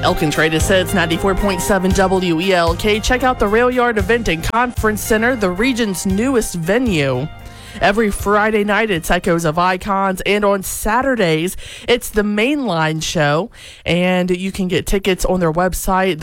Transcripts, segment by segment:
Elkins Greatest Hits, 94.7 WELK. Check out the Rail Yard Event and Conference Center, the region's newest venue. Every Friday night, it's Echoes of Icons, and on Saturdays, it's the Mainline Show, and you can get tickets on their website,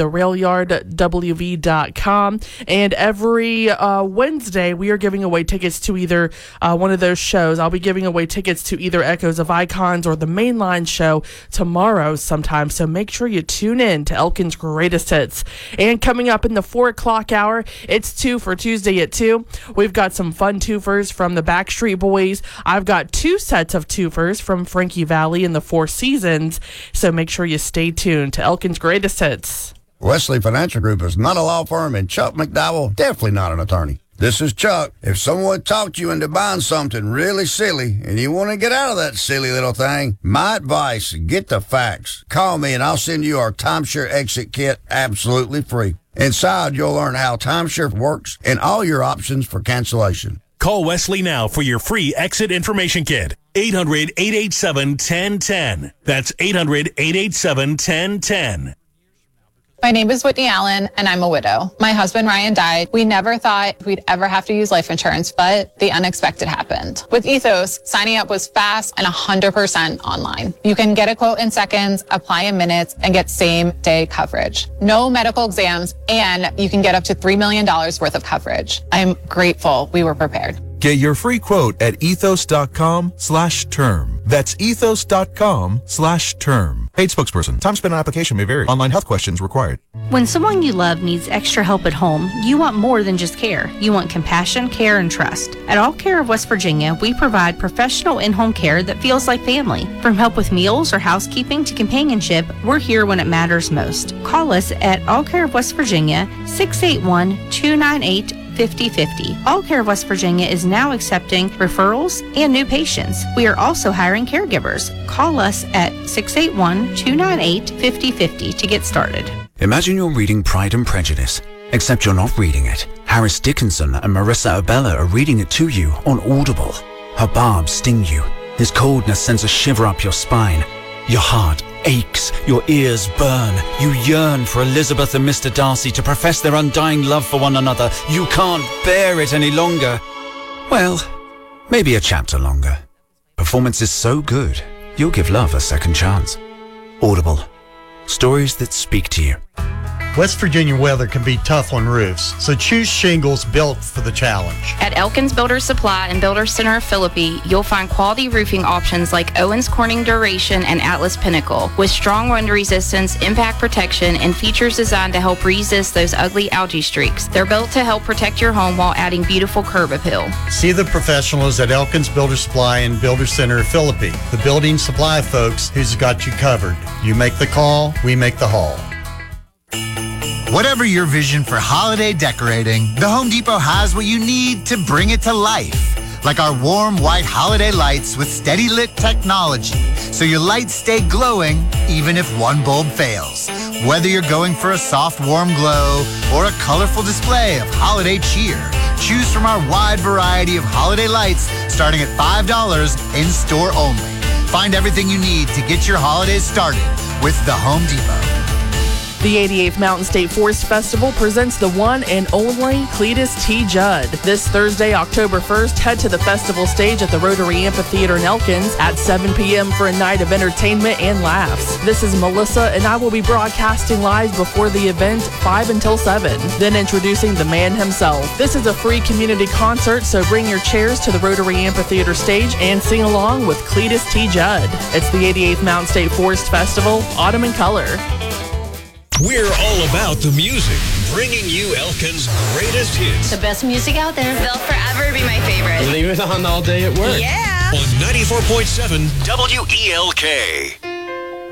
therailyardwv.com, and every Wednesday, we are giving away tickets to either one of those shows. I'll be giving away tickets to either Echoes of Icons or the Mainline Show tomorrow sometime, so make sure you tune in to Elkins Greatest Hits. And coming up in the 4 o'clock hour, it's 2 for Tuesday at 2. We've got some fun twofers from the Backstreet Boys. I've got 2 sets of twofers from Frankie Valli and the Four Seasons, so make sure you stay tuned to Elkins Greatest Hits. Wesley Financial Group is not a law firm, and Chuck McDowell definitely not an attorney. This is Chuck. If someone talked you into buying something really silly and you want to get out of that silly little thing, my advice, get the facts. Call me and I'll send you our timeshare exit kit absolutely free. Inside, you'll learn how timeshare works and all your options for cancellation. Call Wesley now for your free exit information kit. 800-887-1010. That's 800-887-1010. My name is Whitney Allen, and I'm a widow. My husband, Ryan, died. We never thought we'd ever have to use life insurance, but the unexpected happened. With Ethos, signing up was fast and 100% online. You can get a quote in seconds, apply in minutes, and get same-day coverage. No medical exams, and you can get up to $3 million worth of coverage. I'm grateful we were prepared. Get your free quote at ethos.com/term. That's ethos.com/term. Paid spokesperson. Time spent on application may vary. Online health questions required. When someone you love needs extra help at home, you want more than just care. You want compassion, care, and trust. At All Care of West Virginia, we provide professional in-home care that feels like family. From help with meals or housekeeping to companionship, we're here when it matters most. Call us at All Care of West Virginia, 681-298-5050. All Care of West Virginia is now accepting referrals and new patients. We are also hiring caregivers. Call us at 681-298-5050 to get started. Imagine you're reading Pride and Prejudice, except you're not reading it. Harris Dickinson and Marissa Abella are reading it to you on Audible. Her barbs sting you. His coldness sends a shiver up your spine. Your heart aches, your ears burn. You yearn for Elizabeth and Mr. Darcy to profess their undying love for one another. You can't bear it any longer. Well, maybe a chapter longer. Performance is so good, you'll give love a second chance. Audible. Stories that speak to you. West Virginia weather can be tough on roofs, so choose shingles built for the challenge. At Elkins Builder Supply and Builder Center of Philippi, you'll find quality roofing options like Owens Corning Duration and Atlas Pinnacle, with strong wind resistance, impact protection, and features designed to help resist those ugly algae streaks. They're built to help protect your home while adding beautiful curb appeal. See the professionals at Elkins Builder Supply and Builder Center of Philippi, the building supply folks who's got you covered. You make the call, we make the haul. Whatever your vision for holiday decorating, the Home Depot has what you need to bring it to life. Like our warm white holiday lights with steady lit technology, so your lights stay glowing even if one bulb fails. Whether you're going for a soft warm glow or a colorful display of holiday cheer, choose from our wide variety of holiday lights starting at $5 in store only. Find everything you need to get your holidays started with the Home Depot. The 88th Mountain State Forest Festival presents the one and only Cletus T. Judd. This Thursday, October 1st, head to the festival stage at the Rotary Amphitheater in Elkins at 7 p.m. for a night of entertainment and laughs. This is Melissa, and I will be broadcasting live before the event 5 until 7. Then introducing the man himself. This is a free community concert, so bring your chairs to the Rotary Amphitheater stage and sing along with Cletus T. Judd. It's the 88th Mountain State Forest Festival, Autumn in Color. We're all about the music, bringing you Elkins' greatest hits. The best music out there. They'll forever be my favorite. Leave it on all day at work. Yeah. On 94.7 WELK.